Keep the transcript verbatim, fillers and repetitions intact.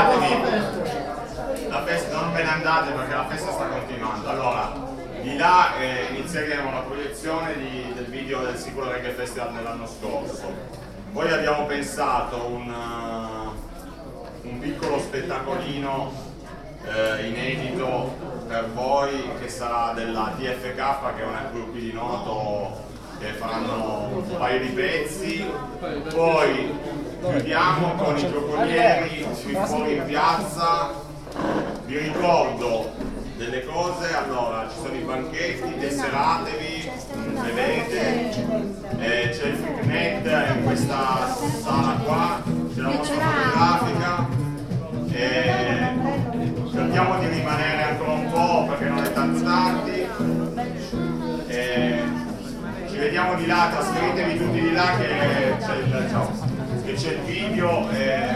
andatevi, la festa, non ve ne andate perché la festa sta continuando. Allora, di là eh, inizieremo la proiezione di, del video del Sicuro Reggae Festival dell'anno scorso. Poi abbiamo pensato un, uh, un piccolo spettacolino eh, inedito per voi che sarà della T F K, che è una crew qui di Noto, che faranno un paio di pezzi. Poi chiudiamo con i giocolieri sui fuori in piazza. Vi ricordo delle cose, allora ci sono i banchetti, tesseratevi, bevete, eh, c'è il Freaknet in questa sala qua, c'è la nostra fotografica, eh, cerchiamo di rimanere ancora un po' perché non è tanto tardi, eh, ci vediamo di là, trasferitevi tutti di là che c'è il, ciao, che c'è il video. Eh,